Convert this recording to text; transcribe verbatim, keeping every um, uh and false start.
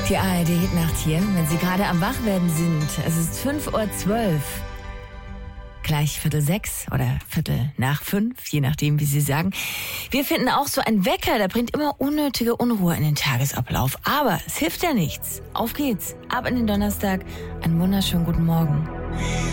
Die A R D-Hitnacht hier, wenn Sie gerade am Wachwerden sind. Es ist fünf Uhr zwölf. Gleich Viertel sechs oder Viertel nach fünf, je nachdem, wie Sie sagen. Wir finden auch so ein Wecker, der bringt immer unnötige Unruhe in den Tagesablauf. Aber es hilft ja nichts. Auf geht's. Ab in den Donnerstag. Einen wunderschönen guten Morgen.